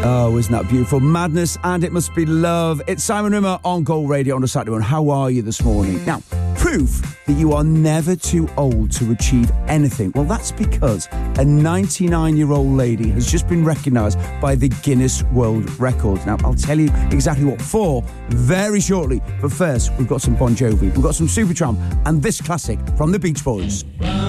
Oh, isn't that beautiful? Madness and It Must Be Love. It's Simon Rimmer on Gold Radio on a Saturday morning. How are you this morning? Now, proof that you are never too old to achieve anything. Well, that's because a 99-year-old lady has just been recognised by the Guinness World Records. Now, I'll tell you exactly what for very shortly. But first, we've got some Bon Jovi, we've got some Supertramp, and this classic from the Beach Boys.